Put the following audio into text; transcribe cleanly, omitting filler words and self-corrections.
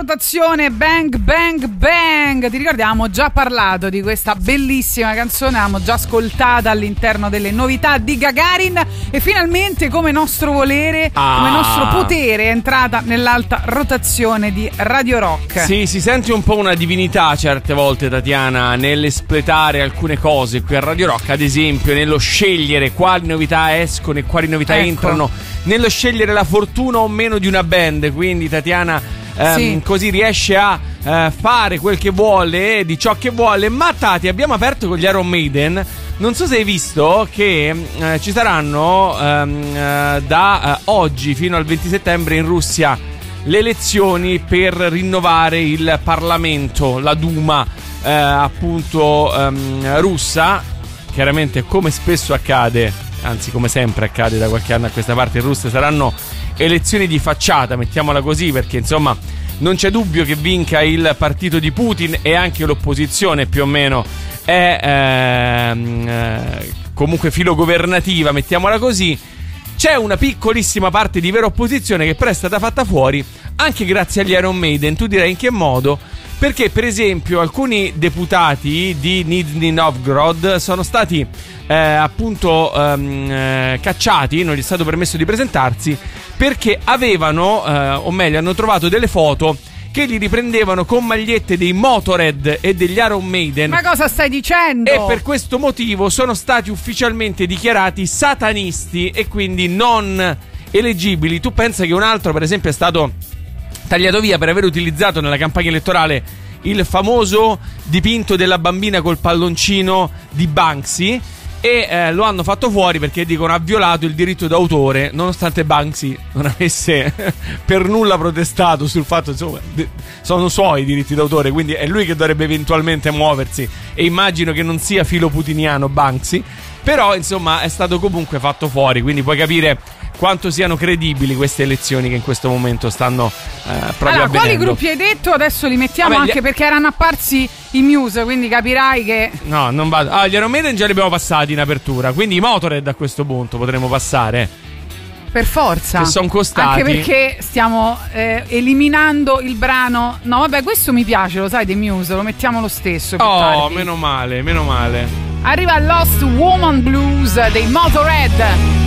rotazione Bang Bang Bang. Ti ricordiamo, già parlato di questa bellissima canzone, l'abbiamo già ascoltata all'interno delle novità di Gagarin e finalmente, come nostro volere, come nostro potere, è entrata nell'alta rotazione di Radio Rock. Sì, si sente un po' una divinità certe volte, Tatiana, nell'espletare alcune cose qui a Radio Rock, ad esempio nello scegliere quali novità escono e quali novità entrano, nello scegliere la fortuna o meno di una band. Quindi Tatiana così riesce a fare quel che vuole, di ciò che vuole. Ma Tati, abbiamo aperto con gli Iron Maiden. Non so se hai visto che ci saranno da oggi fino al 20 settembre in Russia le elezioni per rinnovare il Parlamento, la Duma appunto russa. Chiaramente, come spesso accade, anzi come sempre accade da qualche anno a questa parte in Russia, saranno elezioni di facciata, mettiamola così, perché insomma non c'è dubbio che vinca il partito di Putin e anche l'opposizione più o meno è comunque filogovernativa, mettiamola così. C'è una piccolissima parte di vera opposizione che però è stata fatta fuori anche grazie agli Iron Maiden. Tu direi in che modo? Perché per esempio alcuni deputati di Nizhny Novgorod sono stati appunto cacciati, non gli è stato permesso di presentarsi perché avevano, o meglio hanno trovato delle foto che li riprendevano con magliette dei Motorhead e degli Iron Maiden. Ma cosa stai dicendo? E per questo motivo sono stati ufficialmente dichiarati satanisti e quindi non eleggibili. Tu pensa che un altro per esempio è stato tagliato via per aver utilizzato nella campagna elettorale il famoso dipinto della bambina col palloncino di Banksy, e lo hanno fatto fuori perché dicono ha violato il diritto d'autore, nonostante Banksy non avesse per nulla protestato sul fatto, insomma, sono suoi i diritti d'autore, quindi è lui che dovrebbe eventualmente muoversi, e immagino che non sia filo putiniano Banksy, però insomma è stato comunque fatto fuori, quindi puoi capire quanto siano credibili queste elezioni che in questo momento stanno proprio avvenendo. Quali gruppi hai detto? Adesso li mettiamo. Vabbè, anche perché erano apparsi i Muse, quindi capirai che... No, non vado. Gli Iron Maiden già li abbiamo passati in apertura, quindi i Motorhead a questo punto potremmo passare. Per forza. Che sono costati. Anche perché stiamo eliminando il brano. No, vabbè, questo mi piace, lo sai, dei Muse, lo mettiamo lo stesso. Oh, meno male, meno male. Arriva Lost Woman Blues dei Motorhead.